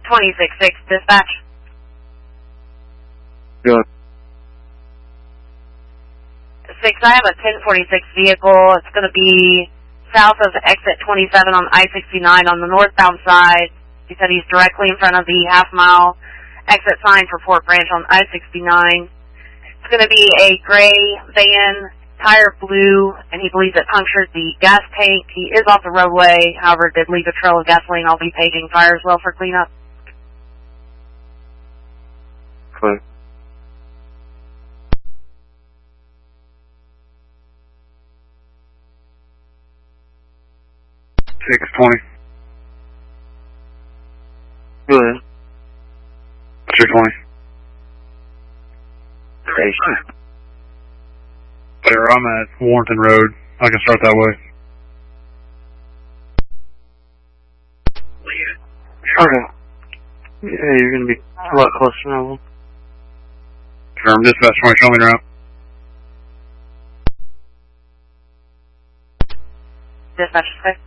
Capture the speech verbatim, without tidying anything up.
twenty-six six, dispatch. Good. six, I have a ten forty-six vehicle. It's going to be south of exit twenty-seven on I sixty-nine on the northbound side. He said he's directly in front of the half-mile exit sign for Fort Branch on I sixty-nine. It's going to be a gray van, tire blue, and he believes it punctured the gas tank. He is off the roadway, however, did leave a trail of gasoline. I'll be paging fire as well for cleanup. Okay. six twenty. Good. What's your twenty? Station. There, I'm at Warrenton Road. I can start that way. Okay. Yeah, you're gonna be a lot closer now. Confirm, dispatch twenty, show me the route. Dispatch, okay.